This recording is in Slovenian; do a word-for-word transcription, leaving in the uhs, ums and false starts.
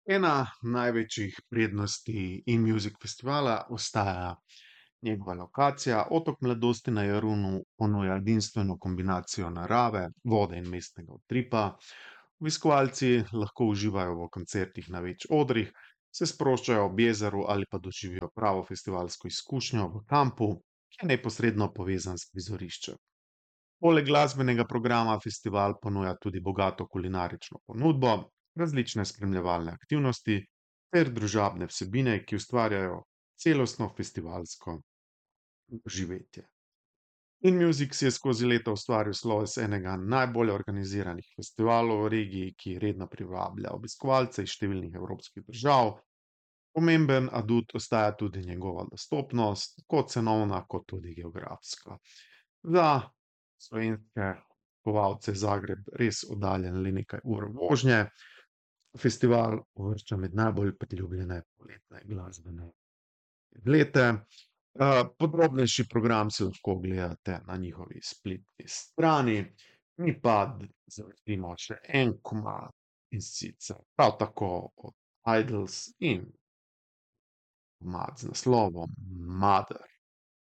Ena največjih prednosti in-music festivala ostaja njegova lokacija. Otok mladosti na Jarunu ponuja edinstveno kombinacijo narave, vode in mestnega utripa. Obiskovalci lahko uživajo v koncertih na več odrih, se sproščajo ob jezeru ali pa doživijo pravo festivalsko izkušnjo v kampu, ki je neposredno povezan s prizoriščem. Poleg glasbenega programa festival ponuja tudi bogato kulinarično ponudbo, različne spremljevalne aktivnosti ter družabne vsebine, ki ustvarjajo celostno festivalsko doživetje. In-music si je skozi leta ustvaril sloves enega najbolj organiziranih festivalov v regiji, ki redno privablja obiskovalce iz številnih evropskih držav. Pomemben adut ostaja tudi njegova dostopnost, tako cenovna kot tudi geografska. Za slovenske obiskovalce je Zagreb res oddaljen le nekaj ur vožnje. Festival uvršča med najbolj priljubljene poletne glasbene izlete. Uh, podrobnejši program si lahko ogledate na njihovi spletni strani. Mi pa d- zavrtimo še en komad, in sicer prav tako od Idols in komad z naslovom Mother.